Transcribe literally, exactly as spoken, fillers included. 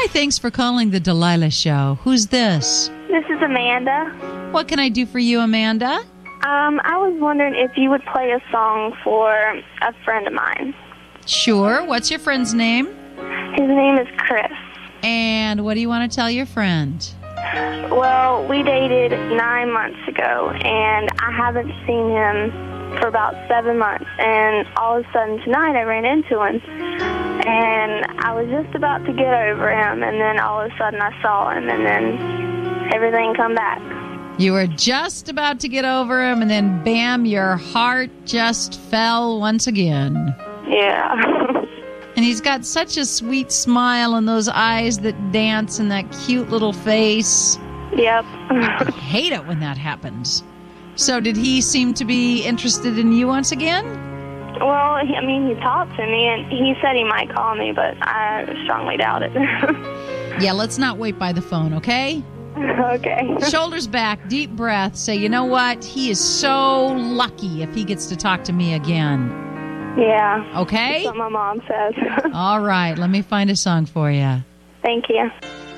Hi, thanks for calling the Delilah Show. Who's this? This is Amanda. What can I do for you, Amanda? Um, I was wondering if you would play a song for a friend of mine. Sure. What's your friend's name? His name is Chris. And what do you want to tell your friend? Well, we dated nine months ago, and I haven't seen him for about seven months. And all of a sudden tonight I ran into him, and I was just about to get over him, and then all of a sudden I saw him, and then everything come back. You were just about to get over him, and then bam, your heart just fell once again. Yeah. And he's got such a sweet smile and those eyes that dance and that cute little face. Yep. I hate it when that happens. So did he seem to be interested in you once again? Well, he, I mean, he talked to me, and he said he might call me, but I strongly doubt it. Yeah, let's not wait by the phone, okay? Okay. Shoulders back, deep breath. Say, you know what? He is so lucky if he gets to talk to me again. Yeah. Okay? That's what my mom says. All right. Let me find a song for you. Thank you.